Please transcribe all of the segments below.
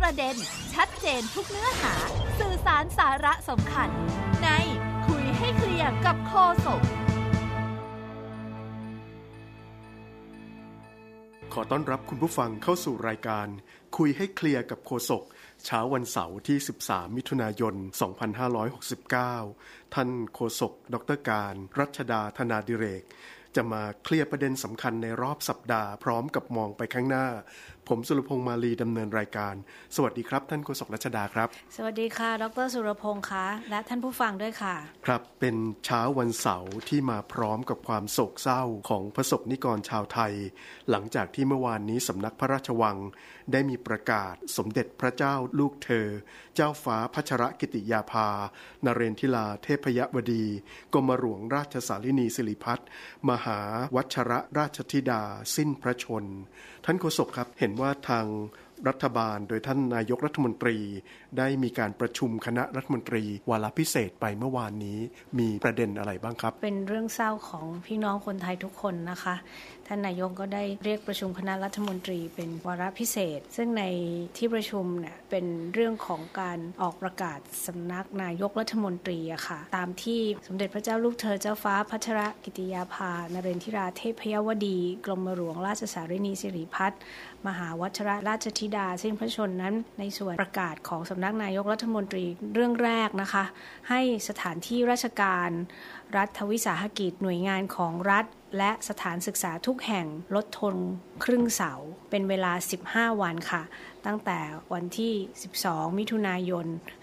ประเด็นชัดเจนทุกเนื้อหาสื่อสารสาระสำคัญในคุยให้เคลียร์กับโฆษกขอต้อนรับคุณผู้ฟังเข้าสู่รายการคุยให้เคลียร์กับโฆษกเช้าวันเสาร์ที่13มิถุนายน2569ท่านโฆษกดร.การรัชดาธนาดิเรกจะมาเคลียร์ประเด็นสำคัญในรอบสัปดาห์พร้อมกับมองไปข้างหน้าผมสุรพงษ์มาลีดำเนินรายการสวัสดีครับท่านโฆษกรัชดาครับสวัสดีค่ะดร.สุรพงษ์คะและท่านผู้ฟังด้วยค่ะครับเป็นเช้าวันเสาร์ที่มาพร้อมกับความโศกเศร้าของประสบนิกรชาวไทยหลังจากที่เมื่อวานนี้สำนักพระราชวังได้มีประกาศสมเด็จพระเจ้าลูกเธอเจ้าฟ้าพัชรกิติยาภานเรนทิลาเทพยวดีกรมหลวงราชสารินีสิริพัฒน์มหาวัชรราชธิดาสิ้นพระชนท่านโฆษกครับเห็นว่าทางรัฐบาลโดยท่านนายกรัฐมนตรีได้มีการประชุมคณะรัฐมนตรีวาระพิเศษไปเมื่อวานนี้มีประเด็นอะไรบ้างครับเป็นเรื่องเศร้าของพี่น้องคนไทยทุกคนนะคะท่านนายกก็ได้เรียกประชุมคณะรัฐมนตรีเป็นวาระพิเศษซึ่งในที่ประชุมเนี่ยเป็นเรื่องของการออกประกาศสำนักนายกรัฐมนตรีอะค่ะตามที่สมเด็จพระเจ้าลูกเธอเจ้าฟ้าพัชรกิติยาภานเรนทิราเทพยวดีกรมหลวงราชสารินีสิริพัฒน์มหาวัชรราชธิดาสิ้นพระชนนั้นในส่วนประกาศของสำนักนายกรัฐมนตรีเรื่องแรกนะคะให้สถานที่ราชการรัฐวิสาหกิจหน่วยงานของรัฐและสถานศึกษาทุกแห่งลดทนครึ่งเสาเป็นเวลา15วันค่ะตั้งแต่วันที่12มิถุนายน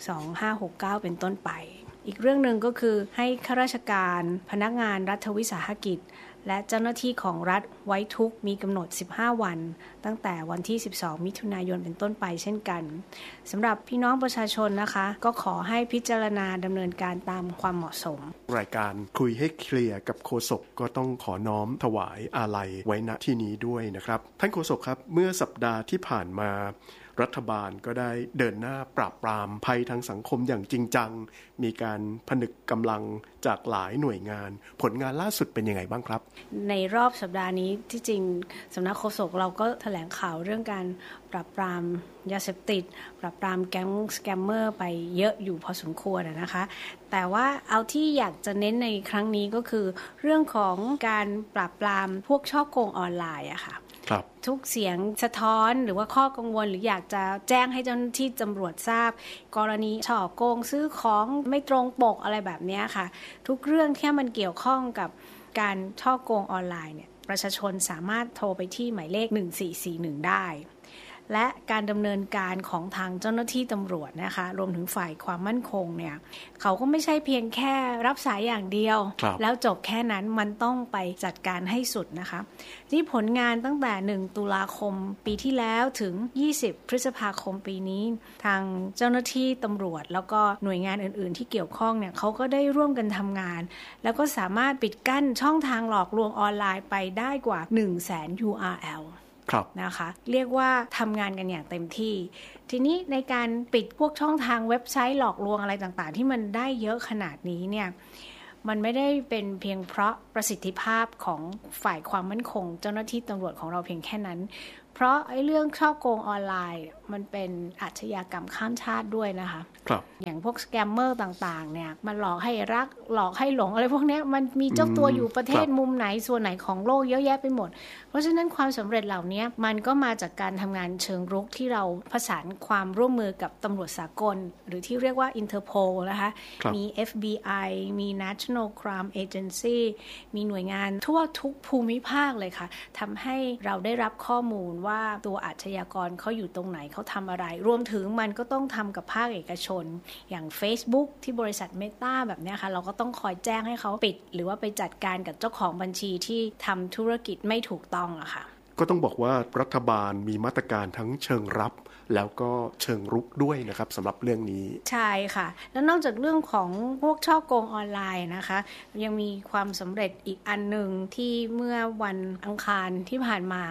2569เป็นต้นไปอีกเรื่องหนึ่งก็คือให้ข้าราชการพนักงานรัฐวิสาหกิจและเจ้าหน้าที่ของรัฐไว้ทุกข์มีกำหนด15วันตั้งแต่วันที่12มิถุนายนเป็นต้นไปเช่นกันสำหรับพี่น้องประชาชนนะคะก็ขอให้พิจารณาดำเนินการตามความเหมาะสมรายการคุยให้เคลียร์กับโฆษกก็ต้องขอน้อมถวายอาลัยไว้ณที่นี้ด้วยนะครับท่านโฆษกครับเมื่อสัปดาห์ที่ผ่านมารัฐบาลก็ได้เดินหน้าปราบปรามภัยทางสังคมอย่างจริงจังมีการผนึกกำลังจากหลายหน่วยงานผลงานล่าสุดเป็นยังไงบ้างครับในรอบสัปดาห์นี้ที่จริงสำนักโฆษกเราก็แถลงข่าวเรื่องการปราบปรามยาเสพติดปราบปรามแก๊งสแกมเมอร์ไปเยอะอยู่พอสมควรนะคะแต่ว่าเอาที่อยากจะเน้นในครั้งนี้ก็คือเรื่องของการปราบปรามพวกฉ้อโกงออนไลน์อะค่ะทุกเสียงสะท้อนหรือว่าข้อกังวลหรืออยากจะแจ้งให้เจ้าหน้าที่ตำรวจทราบกรณีฉ้อโกงซื้อของไม่ตรงปกอะไรแบบนี้ค่ะทุกเรื่องที่มันเกี่ยวข้องกับการฉ้อโกงออนไลน์เนี่ยประชาชนสามารถโทรไปที่หมายเลข1441ได้และการดำเนินการของทางเจ้าหน้าที่ตำรวจนะคะรวมถึงฝ่ายความมั่นคงเนี่ยเขาก็ไม่ใช่เพียงแค่รับสายอย่างเดียวแล้วจบแค่นั้นมันต้องไปจัดการให้สุดนะคะที่ผลงานตั้งแต่1ตุลาคมปีที่แล้วถึง20พฤษภาคมปีนี้ทางเจ้าหน้าที่ตำรวจแล้วก็หน่วยงานอื่นๆที่เกี่ยวข้องเนี่ยเขาก็ได้ร่วมกันทำงานแล้วก็สามารถปิดกั้นช่องทางหลอกลวงออนไลน์ไปได้กว่า 100,000 URLนะคะเรียกว่าทำงานกันอย่างเต็มที่ทีนี้ในการปิดพวกช่องทางเว็บไซต์หลอกลวงอะไรต่างๆที่มันได้เยอะขนาดนี้เนี่ยมันไม่ได้เป็นเพียงเพราะประสิทธิภาพของฝ่ายความมั่นคงเจ้าหน้าที่ตำรวจของเราเพียงแค่นั้นเพราะไอ้เรื่องฉ้อโกงออนไลน์มันเป็นอาชญากรรมข้ามชาติด้วยนะคะอย่างพวกสแกมเมอร์ต่างๆเนี่ยมันหลอกให้รักหลอกให้หลงอะไรพวกนี้มันมีเจ้าตัวอยู่ประเทศมุมไหนส่วนไหนของโลกเยอะแยะไปหมดเพราะฉะนั้นความสำเร็จเหล่านี้มันก็มาจากการทำงานเชิงรุกที่เราประสานความร่วมมือกับตำรวจสากลหรือที่เรียกว่า Interpol นะคะมี FBI มี National Crime Agency มีหน่วยงานทั่วทุกภูมิภาคเลยค่ะทำให้เราได้รับข้อมูลว่าตัวอาชญากรเขาอยู่ตรงไหนเขาทำอะไรรวมถึงมันก็ต้องทำกับภาคเอกชนอย่าง Facebook ที่บริษัท Meta แบบนี้ค่ะเราก็ต้องคอยแจ้งให้เขาปิดหรือว่าไปจัดการกับเจ้าของบัญชีที่ทำธุรกิจไม่ถูกต้องอะค่ะก็ต้องบอกว่ารัฐบาลมีมาตรการทั้งเชิงรับแล้วก็เชิงรุกด้วยนะครับสำหรับเรื่องนี้ใช่ค่ะแล้วนอกจากเรื่องของพวกฉ้อโกงออนไลน์นะคะยังมีความสำเร็จอีกอันหนึ่งที่เมื่อวันอังคารที่ผ่านมา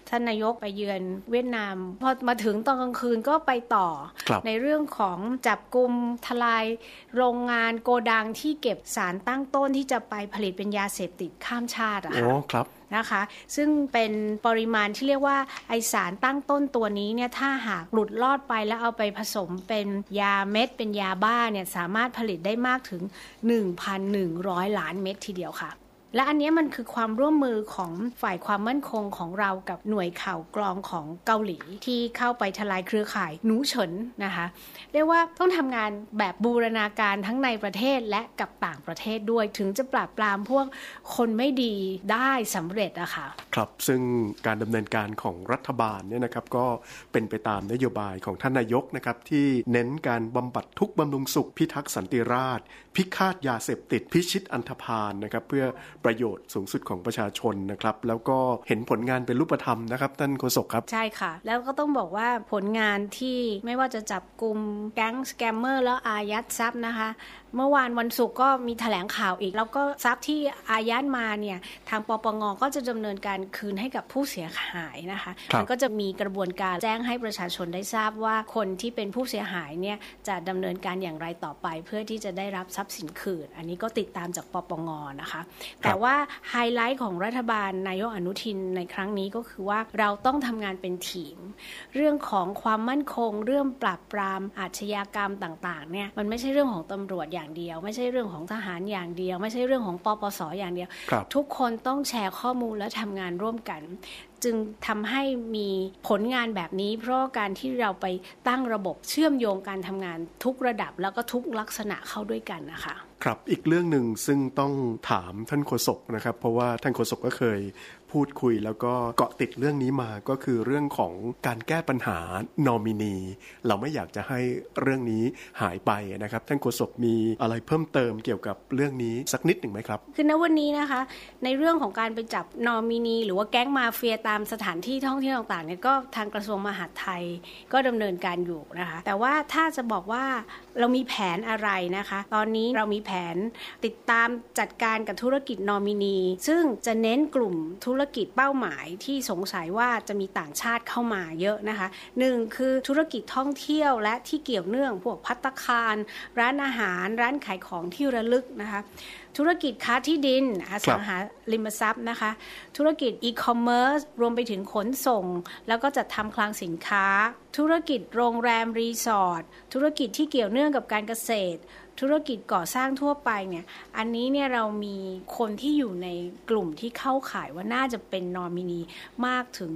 ท่านนายกไปเยือนเวียดนามพอมาถึงตอนกลางคืนก็ไปต่อในเรื่องของจับกุมทลายโรงงานโกดังที่เก็บสารตั้งต้นที่จะไปผลิตเป็นยาเสพติดข้ามชาติอะค่ะนะคะซึ่งเป็นปริมาณที่เรียกว่าไอสารตั้งต้นตัวนี้เนี่ยถ้าหากหลุดลอดไปแล้วเอาไปผสมเป็นยาเม็ดเป็นยาบ้าเนี่ยสามารถผลิตได้มากถึง 1,100 ล้านเม็ดทีเดียวค่ะและอันนี้มันคือความร่วมมือของฝ่ายความมั่นคงของเรากับหน่วยข่าวกรองของเกาหลีที่เข้าไปทลายเครือข่ายหนูเฉินนะคะเรียกว่าต้องทำงานแบบบูรณาการทั้งในประเทศและกับต่างประเทศด้วยถึงจะปราบปรามพวกคนไม่ดีได้สำเร็จอะค่ะครับซึ่งการดำเนินการของรัฐบาลเนี่ยนะครับก็เป็นไปตามนโยบายของท่านนายกนะครับที่เน้นการบำบัดทุกข์บำรุงสุขพิทักษ์สันติราษฎร์พิฆาตยาเสพติดพิชิตอันธพาลนะครับเพื่อประโยชน์สูงสุดของประชาชนนะครับแล้วก็เห็นผลงานเป็นรูปธรรมนะครับท่านโฆษกครับใช่ค่ะแล้วก็ต้องบอกว่าผลงานที่ไม่ว่าจะจับกุมแก๊งสแกมเมอร์แล้วอายัดทรัพย์นะคะเมื่อวานวันศุกร์ก็มีแถลงข่าวอีกแล้วก็ทรัพย์ที่อายัดมาเนี่ยทางปปง.ก็จะดำเนินการคืนให้กับผู้เสียหายนะคะมันก็จะมีกระบวนการแจ้งให้ประชาชนได้ทราบว่าคนที่เป็นผู้เสียหายเนี่ยจะดำเนินการอย่างไรต่อไปเพื่อที่จะได้รับทรัพย์สินคืนอันนี้ก็ติดตามจากปปง.นะคะแต่ว่าไฮไลท์ของรัฐบาลนายกอนุทินในครั้งนี้ก็คือว่าเราต้องทำงานเป็นทีมเรื่องของความมั่นคงเรื่องปราบปรามอาชญากรรมต่างๆเนี่ยมันไม่ใช่เรื่องของตำรวจอย่างเดียวไม่ใช่เรื่องของทหารอย่างเดียวไม่ใช่เรื่องของปปส.อย่างเดียวทุกคนต้องแชร์ข้อมูลและทำงานร่วมกันจึงทำให้มีผลงานแบบนี้เพราะการที่เราไปตั้งระบบเชื่อมโยงการทำงานทุกระดับแล้วก็ทุกลักษณะเข้าด้วยกันนะคะครับอีกเรื่องหนึ่งซึ่งต้องถามท่านโฆษกนะครับเพราะว่าท่านโฆษกก็เคยพูดคุยแล้วก็เกาะติดเรื่องนี้มาก็คือเรื่องของการแก้ปัญหานอมินีเราไม่อยากจะให้เรื่องนี้หายไปนะครับท่านโฆษกมีอะไรเพิ่มเติมเกี่ยวกับเรื่องนี้สักนิดหนึ่งไหมครับคือณวันนี้นะคะในเรื่องของการไปจับนอมินีหรือว่าแก๊งมาเฟียตามสถานที่ท่องเที่ยวต่างๆเนี่ยก็ทางกระทรวงมหาดไทยก็ดำเนินการอยู่นะคะแต่ว่าถ้าจะบอกว่าเรามีแผนอะไรนะคะตอนนี้เรามีแผนติดตามจัดการกับธุรกิจนอมินีซึ่งจะเน้นกลุ่มธุรกิจเป้าหมายที่สงสัยว่าจะมีต่างชาติเข้ามาเยอะนะคะ1คือธุรกิจท่องเที่ยวและที่เกี่ยวเนื่องพวกภัตตาคารร้านอาหารร้านขายของที่ระลึกนะคะธุรกิจค้าที่ดินอสังหาริมทรัพย์นะคะธุรกิจอีคอมเมิร์ซรวมไปถึงขนส่งแล้วก็จัดทำคลังสินค้าธุรกิจโรงแรมรีสอร์ทธุรกิจที่เกี่ยวเนื่องกับการเกษตรธุรกิจก่อสร้างทั่วไปเนี่ยอันนี้เนี่ยเรามีคนที่อยู่ในกลุ่มที่เข้าข่ายว่าน่าจะเป็นนอมินีมากถึง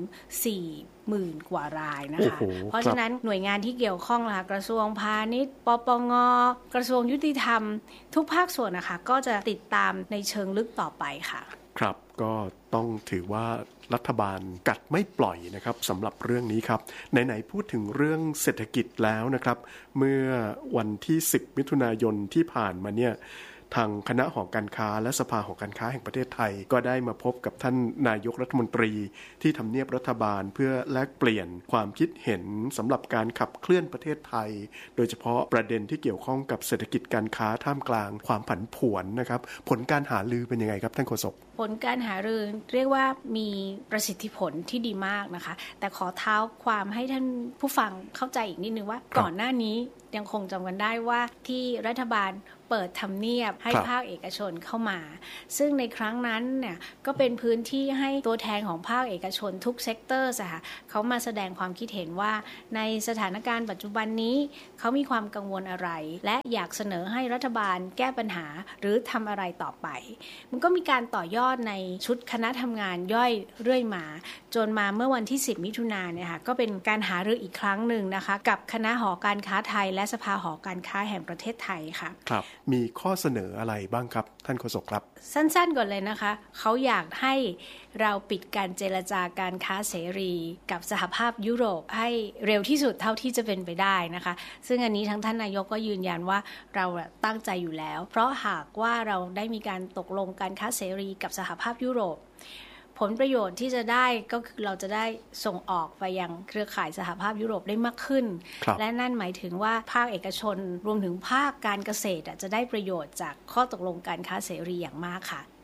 40,000 กว่ารายนะคะเพราะฉะนั้นหน่วยงานที่เกี่ยวข้องล่ะกระทรวงพาณิชย์ปปง.กระทรวงยุติธรรมทุกภาคส่วนนะคะก็จะติดตามในเชิงลึกต่อไปค่ะครับก็ต้องถือว่ารัฐบาลกัดไม่ปล่อยนะครับสำหรับเรื่องนี้ครับไหนๆพูดถึงเรื่องเศรษฐกิจแล้วนะครับเมื่อวันที่10มิถุนายนที่ผ่านมาเนี่ยทางคณะหอการค้าและสภาหอการค้าแห่งประเทศไทยก็ได้มาพบกับท่านนายกรัฐมนตรีที่ทำเนียบรัฐบาลเพื่อแลกเปลี่ยนความคิดเห็นสำหรับการขับเคลื่อนประเทศไทยโดยเฉพาะประเด็นที่เกี่ยวข้องกับเศรษฐกิจการค้าท่ามกลางความผันผวนนะครับผลการหารือเป็นยังไงครับท่านโฆษกผลการหารือเรียกว่ามีประสิทธิผลที่ดีมากนะคะแต่ขอเท้าความให้ท่านผู้ฟังเข้าใจอีกนิดนึงว่าก่อนหน้านี้ยังคงจำกันได้ว่าที่รัฐบาลเปิดทำเนียบให้ภาคเอกชนเข้ามาซึ่งในครั้งนั้นเนี่ยก็เป็นพื้นที่ให้ตัวแทนของภาคเอกชนทุกเซกเตอร์ค่ะเขามาแสดงความคิดเห็นว่าในสถานการณ์ปัจจุบันนี้เขามีความกังวลอะไรและอยากเสนอให้รัฐบาลแก้ปัญหาหรือทำอะไรต่อไปมันก็มีการต่อยอดในชุดคณะทำงานย่อยเรื่อยมาจนมาเมื่อวันที่10มิถุนายนเนี่ยค่ะก็เป็นการหารืออีกครั้งหนึ่งนะคะกับคณะหอการค้าไทยและสภาหอการค้าแห่งประเทศไทยค่ะครับมีข้อเสนออะไรบ้างครับท่านโฆษกครับสั้นๆก่อนเลยนะคะเขาอยากให้เราปิดการเจรจาการค้าเสรีกับสหภาพยุโรปให้เร็วที่สุดเท่าที่จะเป็นไปได้นะคะซึ่งอันนี้ทั้งท่านนายกก็ยืนยันว่าเราตั้งใจอยู่แล้วเพราะหากว่าเราได้มีการตกลงการค้าเสรีกับสหภาพยุโรปผลประโยชน์ที่จะได้ก็คือเราจะได้ส่งออกไปยังเครือข่ายสหภาพยุโรปได้มากขึ้นและนั่นหมายถึงว่าภาคเอกชนรวมถึงภาคการเกษตรจะได้ประโยชน์จากข้อตกลงการค้าเสรีอย่างมากค่ะ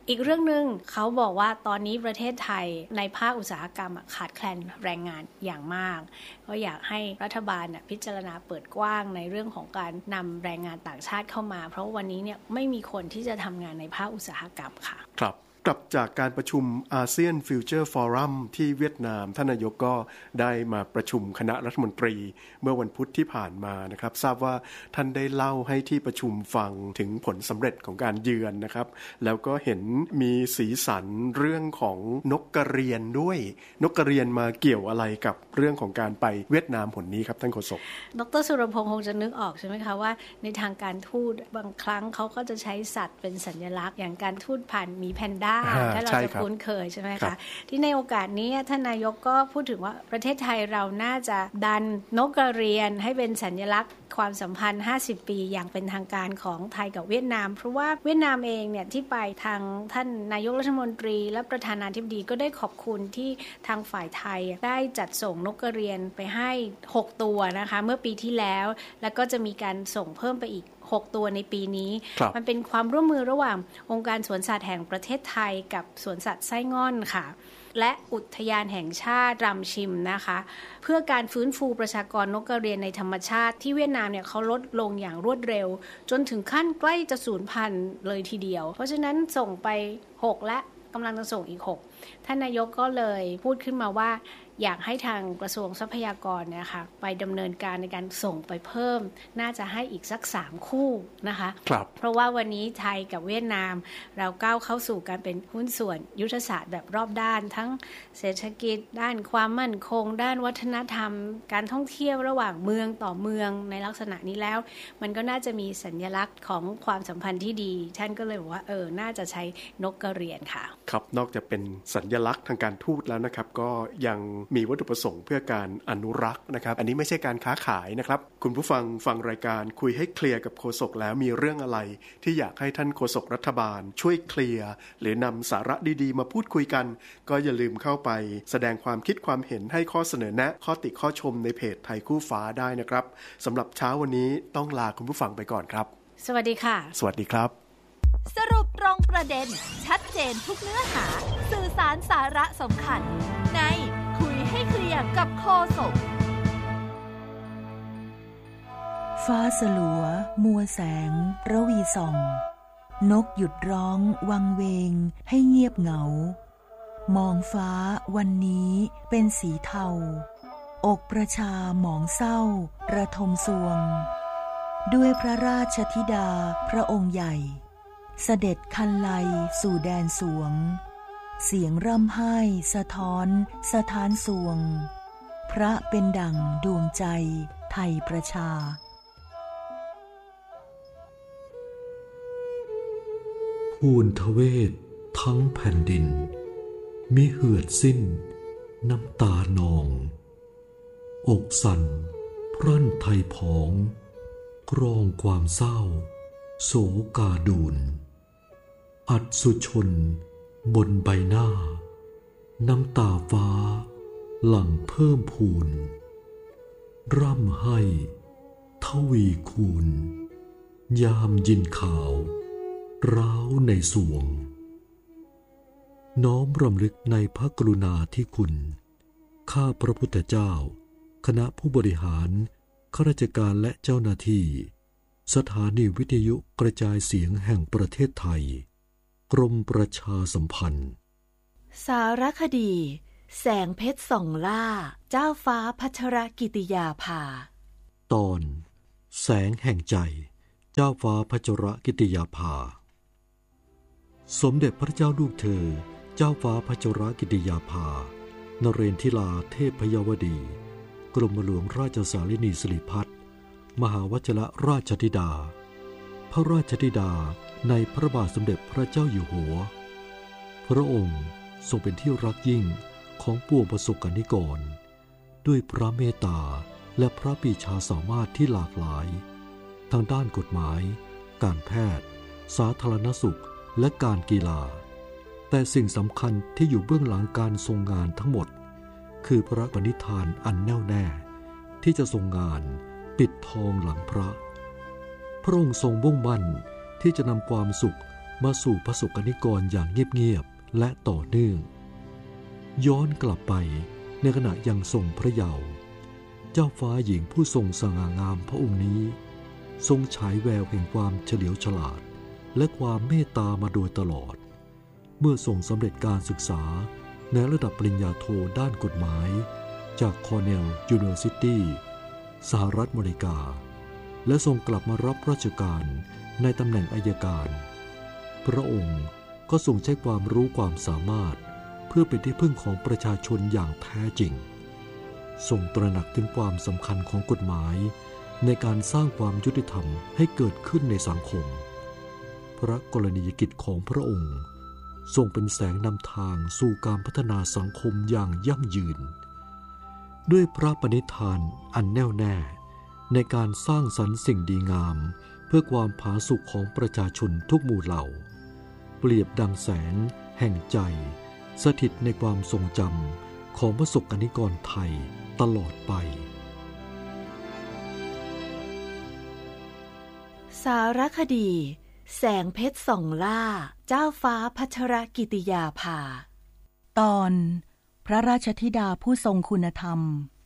อีกเรื่องนึงเขาบอกว่าตอนนี้ประเทศไทยในภาคอุตสาหกรรมขาดแคลนแรงงานอย่างมากก็อยากให้รัฐบาลพิจารณาเปิดกว้างในเรื่องของการนำแรงงานต่างชาติเข้ามาเพราะวันนี้เนี่ยไม่มีคนที่จะทำงานในภาคอุตสาหกรรมค่ะครับกลับจากการประชุมอาเซียนฟิวเจอร์ฟอรัมที่เวียดนามท่านนายกก็ได้มาประชุมคณะรัฐมนตรีเมื่อวันพุธที่ผ่านมานะครับทราบว่าท่านได้เล่าให้ที่ประชุมฟังถึงผลสำเร็จของการเยือนนะครับแล้วก็เห็นมีสีสันเรื่องของนกกระเรียนด้วยนกกระเรียนมาเกี่ยวอะไรกับเรื่องของการไปเวียดนามหนนี้ครับท่านโฆษกดร.สุรพงษ์คงจะนึกออกใช่ไหมคะว่าในทางการทูตบางครั้งเขาก็จะใช้สัตว์เป็นสัญลักษณ์อย่างการทูตผ่านหมีแพนด้าถ้าเราจะคุ้นเคยใช่ไหมคะที่ในโอกาสนี้ท่านนายกก็พูดถึงว่าประเทศไทยเราน่าจะดันนกกระเรียนให้เป็นสัญลักษณ์ความสัมพันธ์50ปีอย่างเป็นทางการของไทยกับเวียดนามเพราะว่าเวียดนามเองเนี่ยที่ไปทางท่านนายกรัฐมนตรีและประธานาธิบดีก็ได้ขอบคุณที่ทางฝ่ายไทยได้จัดส่งนกกระเรียนไปให้6ตัวนะคะเมื่อปีที่แล้วแล้วก็จะมีการส่งเพิ่มไปอีก6ตัวในปีนี้มันเป็นความร่วมมือระหว่างองค์การสวนสัตว์แห่งประเทศไทยกับสวนสัตว์ไส้ง่อนค่ะและอุทยานแห่งชาติรำชิมนะคะเพื่อการฟื้นฟูประชากรนกกระเรียนในธรรมชาติที่เวียดนามเนี่ยเขาลดลงอย่างรวดเร็วจนถึงขั้นใกล้จะสูญพันธุ์เลยทีเดียวเพราะฉะนั้นส่งไป6และกำลังจะส่งอีก6ท่านนายกก็เลยพูดขึ้นมาว่าอยากให้ทางกระทรวงทรัพยากรเนี่ยค่ะไปดำเนินการในการส่งไปเพิ่มน่าจะให้อีกสัก3คู่นะคะเพราะว่าวันนี้ไทยกับเวียดนามเราก้าวเข้าสู่การเป็นหุ้นส่วนยุทธศาสตร์แบบรอบด้านทั้งเศรษฐกิจด้านความมั่นคงด้านวัฒนธรรมการท่องเที่ยวระหว่างเมืองต่อเมืองในลักษณะนี้แล้วมันก็น่าจะมีสัญลักษณ์ของความสัมพันธ์ที่ดีท่านก็เลยบอกว่าน่าจะใช้นกกระเรียนค่ะครับนอกจากเป็นสัญลักษณ์ทางการทูตแล้วนะครับก็ยังมีวัตถุประสงค์เพื่อการอนุรักษ์นะครับอันนี้ไม่ใช่การค้าขายนะครับคุณผู้ฟังฟังรายการคุยให้เคลียร์กับโฆษกแล้วมีเรื่องอะไรที่อยากให้ท่านโฆษกรัฐบาลช่วยเคลียร์หรือนำสาระดีๆมาพูดคุยกันก็อย่าลืมเข้าไปแสดงความคิดความเห็นให้ข้อเสนอแนะข้อติข้อชมในเพจไทยคู่ฟ้าได้นะครับสำหรับเช้าวันนี้ต้องลาคุณผู้ฟังไปก่อนครับสวัสดีค่ะสวัสดีครับสรุปตรงประเด็นชัดเจนทุกเนื้อหาสื่อสารสาระสำคัญในคุยให้เคลียร์กับโฆษกฟ้าสลัวมัวแสงระวีส่องนกหยุดร้องวังเวงให้เงียบเหงามองฟ้าวันนี้เป็นสีเทาอกประชาหมองเศร้าระทมสวงด้วยพระราชธิดาพระองค์ใหญ่เสด็จคันไลสู่แดนสวงเสียงร่ำไห้สะท้อนสถานสวงพระเป็นดั่งดวงใจไทยประชาภูนทเวศทั้งแผ่นดินมิเหือดสิ้นน้ำตานองอกสั่นพรั่นไทยผองกรองความเศร้าโศกาดูนอัศชนบนใบหน้าน้ำตาฟ้าหลั่งเพิ่มพูนร่ำให้ทวีคูณยามยินข่าวร้าวในสวงน้อมรำลึกในพระกรุณาธิคุณข้าพระพุทธเจ้าคณะผู้บริหารข้าราชการและเจ้าหน้าที่สถานีวิทยุกระจายเสียงแห่งประเทศไทยกรมประชาสัมพันธ์สารคดีแสงเพชรส่องล่าเจ้าฟ้าพัชรกิติยาภาตอนแสงแห่งใจเจ้าฟ้าพัชรกิติยาภาสมเด็จพระเจ้าลูกเธอเจ้าฟ้าพัชรกิติยาภานเรนทิลาเทพยวดีกรมหลวงราชสารินีสิริพัฒน์มหาวชิรราชธิดาพระราชธิดาในพระบาทสมเด็จพระเจ้าอยู่หัวพระองค์ทรงเป็นที่รักยิ่งของปวงประสบกนิกรด้วยพระเมตตาและพระปรีชาสามารถที่หลากหลายทางด้านกฎหมายการแพทย์สาธารณสุขและการกีฬาแต่สิ่งสำคัญที่อยู่เบื้องหลังการทรงงานทั้งหมดคือพระปณิธานอันแน่วแน่ที่จะทรงงานปิดทองหลังพระพระองค์ทรงมุ่งมั่นที่จะนำความสุขมาสู่พระสกนิกรอย่างเงียบๆและต่อเนื่องย้อนกลับไปในขณะยังทรงพระเยาว์เจ้าฟ้าหญิงผู้ทรงสง่างามพระองค์นี้ทรงฉายแววแห่งความเฉลียวฉลาดและความเมตตามาโดยตลอดเมื่อทรงสำเร็จการศึกษาในระดับปริญญาโทด้านกฎหมายจากคอร์เนลยูนิเวอร์ซิตี้สหรัฐอเมริกาและทรงกลับมารับราชการในตำแหน่งอัยการพระองค์ก็ทรงใช้ความรู้ความสามารถเพื่อเป็นที่พึ่งของประชาชนอย่างแท้จริงทรงตระหนักถึงความสำคัญของกฎหมายในการสร้างความยุติธรรมให้เกิดขึ้นในสังคมพระกรณียกิจของพระองค์ทรงเป็นแสงนำทางสู่การพัฒนาสังคมอย่างยั่งยืนด้วยพระปณิธานอันแน่วแน่ในการสร้างสรรค์สิ่งดีงามเพื่อความผาสุกของประชาชนทุกหมู่เหล่าเปรียบดังแสงแห่งใจสถิตในความทรงจำของพระสกนิกรไทยตลอดไปสารคดีแสงเพชรส่องล่าเจ้าฟ้าพัชรกิติยาภาตอนพระราชธิดาผู้ทรงคุณธรรม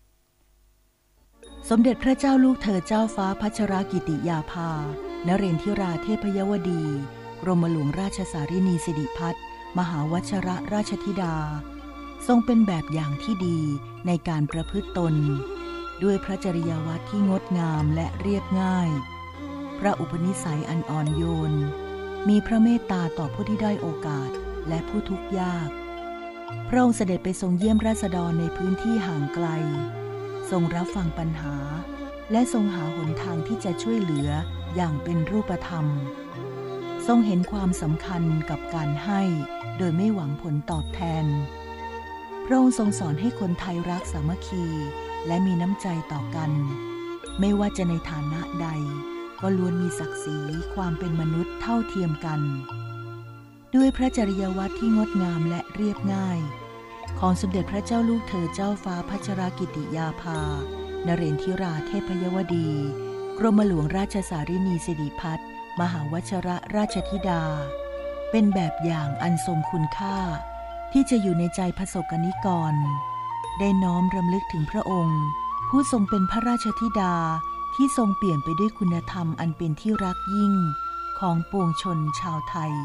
สมเด็จพระเจ้าลูกเธอเจ้าฟ้าพัชรกิติยาภานเรนทิราเทพยวดีกรมหลวงราชสารินีสิริพัฒน์มหาวชิรราชธิดาทรงเป็นแบบอย่างที่ดีในการประพฤติตนด้วยพระจริยวัตรที่งดงามและเรียบง่ายพระอุปนิสัยอันอ่อนโยนมีพระเมตตาต่อผู้ที่ด้อยโอกาสและผู้ทุกข์ยากพระองค์เสด็จไปทรงเยี่ยมราษฎรในพื้นที่ห่างไกลทรงรับฟังปัญหาและทรงหาหนทางที่จะช่วยเหลืออย่างเป็นรูปธรรมทรงเห็นความสำคัญกับการให้โดยไม่หวังผลตอบแทนพระองค์ทรงสอนให้คนไทยรักสามัคคีและมีน้ำใจต่อกันไม่ว่าจะในฐานะใดก็ล้วนมีศักดิ์ศรีความเป็นมนุษย์เท่าเทียมกันด้วยพระจริยวัตรที่งดงามและเรียบง่ายของสมเด็จพระเจ้าลูกเธอเจ้าฟ้าพัชรกิติยาภานเรนทิราเทพยวดีกรมหลวงราชสารินีสิริพัฒน์มหาวชิรราชธิดาเป็นแบบอย่างอันทรงคุณค่าที่จะอยู่ในใจพระสกนิกรได้น้อมรำลึกถึงพระองค์ผู้ทรงเป็นพระราชธิดาที่ทรงเปลี่ยนไปด้วยคุณธรรมอันเป็นที่รักยิ่งของปวงชนชาวไทย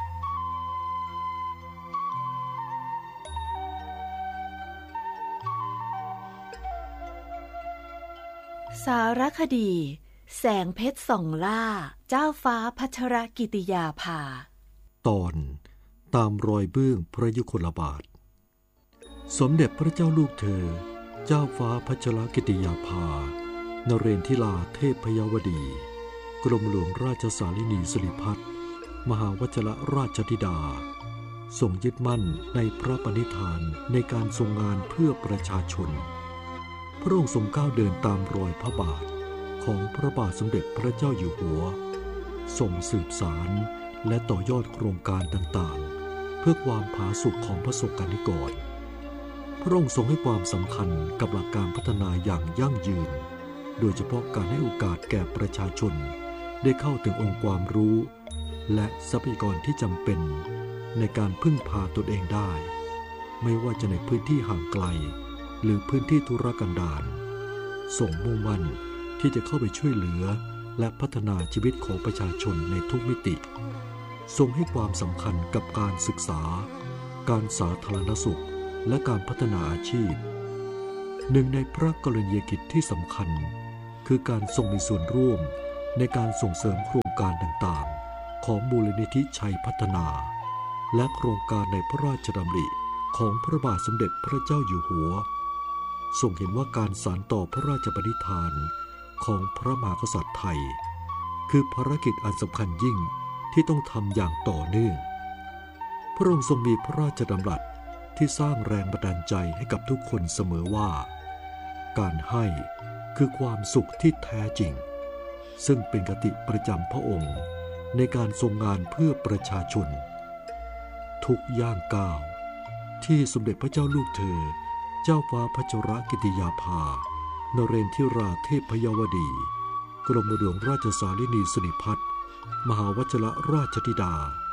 สารคดีแสงเพชรส่องล่าเจ้าฟ้าพัชรกิติยาภาตอนตามรอยเบื้องพระยุคลบาทสมเด็จพระเจ้าลูกเธอเจ้าฟ้าพัชรกิติยาภานเรนทิราเทพยวดีกรมหลวงราชสารินีสิริพัฒน์มหาวชิรราชธิดาทรงยึดมั่นในพระปณิธานในการทรงงานเพื่อประชาชนพระองค์ทรงก้าวเดินตามรอยพระบาทของพระบาทสมเด็จพระเจ้าอยู่หัวทรงสืบสารและต่อยอดโครงการต่างๆเพื่อความผาสุกของพระสกนิกรพระองค์ทรงให้ความสำคัญกับหลักการพัฒนาอย่างยั่งยืนโดยเฉพาะการให้โอกาสแก่ประชาชนได้เข้าถึงองค์ความรู้และทรัพยากรที่จำเป็นในการพึ่งพาตนเองได้ไม่ว่าจะในพื้นที่ห่างไกลหรือพื้นที่ทุรกันดารทรงมุ่งมั่นที่จะเข้าไปช่วยเหลือและพัฒนาชีวิตของประชาชนในทุกมิติทรงให้ความสำคัญกับการศึกษาการสาธารณสุขและการพัฒนาอาชีพหนึ่งในพระกรณียกิจที่สำคัญคือการทรงมีส่วนร่วมในการส่งเสริมโครงการต่างๆของมูลนิธิชัยพัฒนาและโครงการในพระราชดำริของพระบาทสมเด็จพระเจ้าอยู่หัวทรงเห็นว่าการสานต่อพระราชปณิธานของพระมหากษัตริย์ไทยคือภารกิจอันสำคัญยิ่งที่ต้องทำอย่างต่อเนื่องพระองค์ทรงมีพระราชดำรัสที่สร้างแรงบันดาลใจให้กับทุกคนเสมอว่าการให้คือความสุขที่แท้จริงซึ่งเป็นคติประจำพระองค์ในการทรงงานเพื่อประชาชนทุกย่างก้าวที่สมเด็จพระเจ้าลูกเธอเจ้าฟ้าพัชรกิติยาภานเรนทิราเทพยวดีกรมหลวงราชสารินีสิริพัฒน์มหาวชิรราชธิดา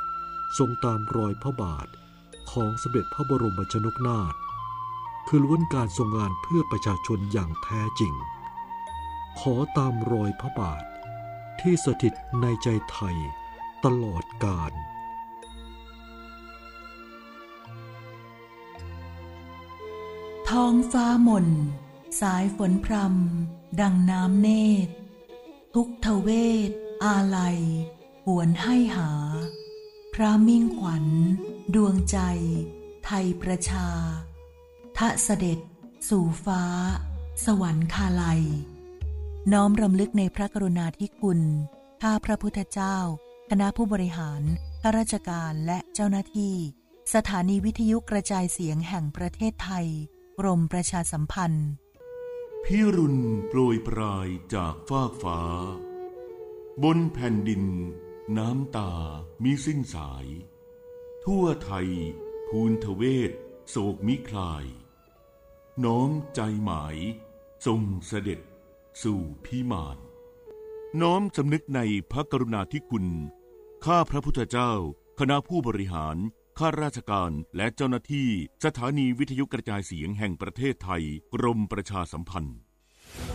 ทรงตามรอยพระบาทของสมเด็จพระบรมชนกนาถคือล้วนการทรงงานเพื่อประชาชนอย่างแท้จริงขอตามรอยพระบาทที่สถิตในใจไทยตลอดกาลท้องฟ้ามนสายฝนพรำดังน้ำเนตรทุกทเวทอาลัยหวนให้หาพระมิ่งขวัญดวงใจไทยประชาทะเสด็จสู่ฟ้าสวรรคาลัยน้อมรำลึกในพระกรุณาธิคุณข้าพระพุทธเจ้าคณะผู้บริหารข้าราชการและเจ้าหน้าที่สถานีวิทยุกระจายเสียงแห่งประเทศไทยกรมประชาสัมพันธ์พิรุณโปรยปรายจากฟากฟ้าบนแผ่นดินน้ำตามิสิ้นสายทั่วไทยภูนทเวศโศกมิคลายน้อมใจหมายทรงเสด็จสู่พิมานน้อมสำนึกในพระกรุณาธิคุณข้าพระพุทธเจ้าคณะผู้บริหารข้าราชการและเจ้าหน้าที่สถานีวิทยุกระจายเสียงแห่งประเทศไทยกรมประชาสัมพันธ์